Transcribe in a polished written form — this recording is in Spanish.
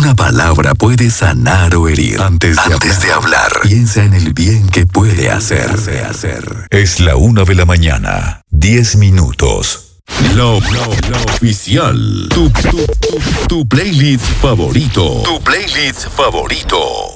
Una palabra puede sanar o herir. Antes de hablar, piensa en el bien que puede hacer. Es la 1:00 a.m, 10 minutos. La oficial. Tu playlist favorito. Tu playlist favorito.